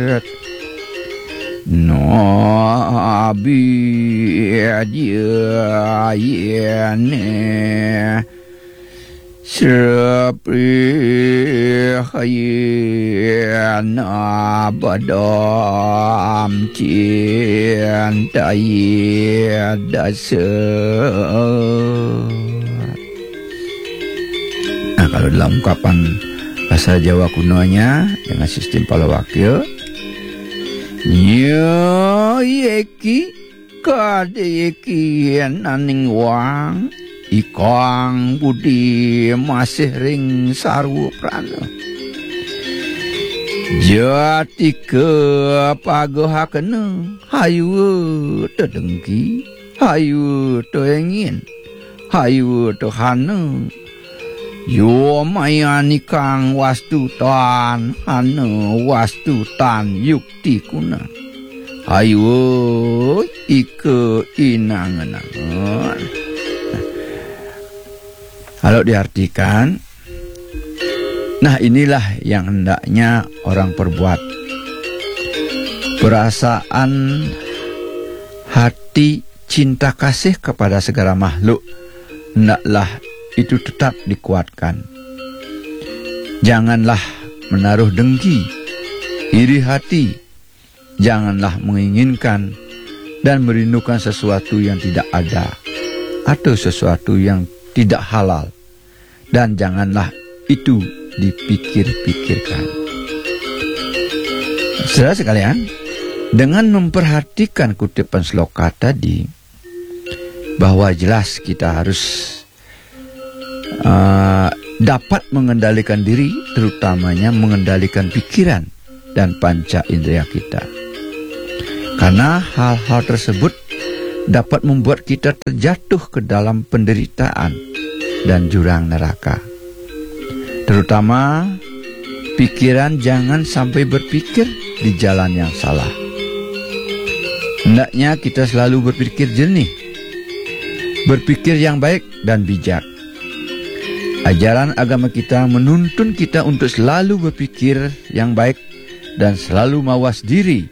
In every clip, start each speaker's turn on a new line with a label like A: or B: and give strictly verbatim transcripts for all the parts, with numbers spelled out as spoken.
A: no abi ajiyane Srapri hayana badam cintai dasa. Nah, kalau dalam ungkapan bahasa Jawa kunonya dengan sistem palawakil, nyo yeki kadeki naning wang ikang budi masih ring sarwu prana jati ke pagohakena hayu tedengki hayu toengin hayu tohana yo mayani kang wastu tan hana wastu tan yukti kuna hayu ike inangan-angan. Kalau diartikan, nah inilah yang hendaknya orang perbuat. Perasaan hati cinta kasih kepada segala makhluk hendaklah itu tetap dikuatkan. Janganlah menaruh dengki, iri hati. Janganlah menginginkan dan merindukan sesuatu yang tidak ada atau sesuatu yang tidak halal, dan janganlah itu dipikir-pikirkan. Saudara sekalian, dengan memperhatikan kutipan sloka tadi, bahwa jelas kita harus uh, dapat mengendalikan diri, terutamanya mengendalikan pikiran dan panca indera kita. Karena hal-hal tersebut dapat membuat kita terjatuh ke dalam penderitaan dan jurang neraka. Terutama pikiran jangan sampai berpikir di jalan yang salah. Hendaknya kita selalu berpikir jernih, berpikir yang baik dan bijak. Ajaran agama kita menuntun kita untuk selalu berpikir yang baik dan selalu mawas diri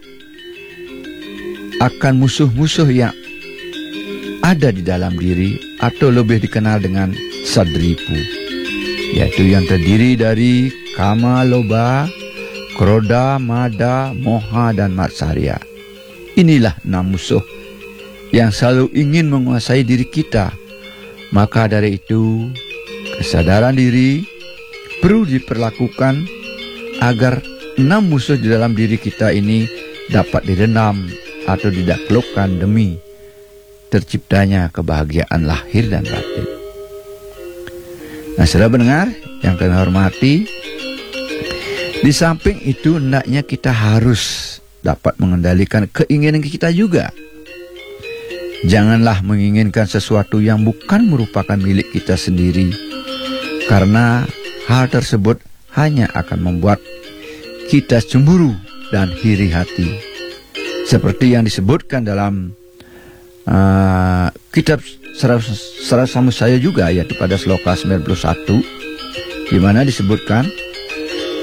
A: akan musuh-musuh yang ada di dalam diri, atau lebih dikenal dengan sadripu, yaitu yang terdiri dari kama, loba, kroda, mada, moha, dan matsarya. Inilah enam musuh yang selalu ingin menguasai diri kita. Maka dari itu, kesadaran diri perlu diperlakukan agar enam musuh di dalam diri kita ini dapat direnam atau ditaklukkan demi terciptanya kebahagiaan lahir dan batin. Nah, saudara pendengar yang kami hormati, di samping itu hendaknya kita harus dapat mengendalikan keinginan kita juga. Janganlah menginginkan sesuatu yang bukan merupakan milik kita sendiri, karena hal tersebut hanya akan membuat kita cemburu dan iri hati. Seperti yang disebutkan dalam Uh, kitab Sarasama saya juga, yaitu pada sloka sembilan puluh satu, di mana disebutkan